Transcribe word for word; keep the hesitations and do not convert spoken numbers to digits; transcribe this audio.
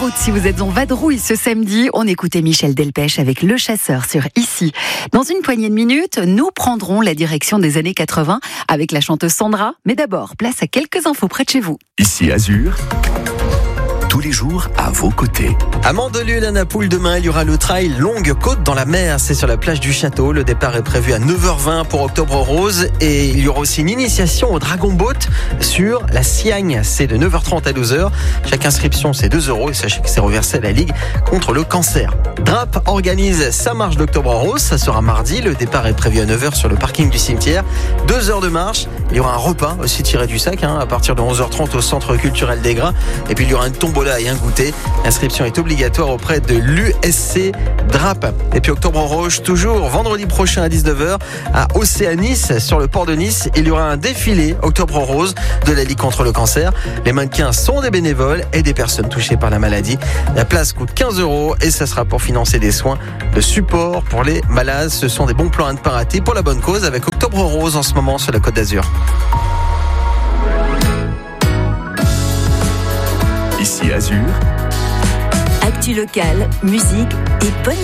route si vous êtes en vadrouille ce samedi. On écoutait Michel Delpech avec Le Chasseur sur Ici. Dans une poignée de minutes, nous prendrons la direction des années quatre-vingts avec la chanteuse Sandra. Mais d'abord, place à quelques infos près de chez vous. Ici Azur, tous les jours à vos côtés. À Mandelieu, la Napoule, demain, il y aura le trail Longue Côte dans la mer. C'est sur la plage du Château. Le départ est prévu à neuf heures vingt pour Octobre Rose. Et il y aura aussi une initiation au Dragon Boat sur la Siagne. C'est de neuf heures trente à douze heures. Chaque inscription, c'est deux euros. Et sachez que c'est reversé à la Ligue contre le cancer. Drap organise sa marche d'Octobre Rose. Ça sera mardi. Le départ est prévu à neuf heures sur le parking du cimetière. Deux heures de marche. Il y aura un repas aussi tiré du sac hein, à partir de onze heures trente au Centre culturel des Grains. Et puis il y aura une tombola et un goûter. L'inscription est obligatoire auprès de l'U S C Drap. Et puis Octobre Rose, toujours vendredi prochain à dix-neuf heures à Océanis sur le port de Nice. Il y aura un défilé Octobre Rose de la Ligue contre le cancer. Les mannequins sont des bénévoles et des personnes touchées par la maladie. La place coûte quinze euros et ça sera pour financer des soins de support pour les malades. Ce sont des bons plans à ne pas rater pour la bonne cause avec Octobre Rose en ce moment sur la Côte d'Azur. Ici Azur. Actu locale, musique et bonne